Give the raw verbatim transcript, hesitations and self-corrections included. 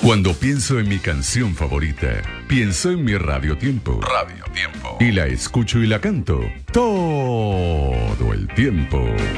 Cuando pienso en mi canción favorita, pienso en mi Radio Tiempo. Radio Tiempo. Y la escucho y la canto todo el tiempo.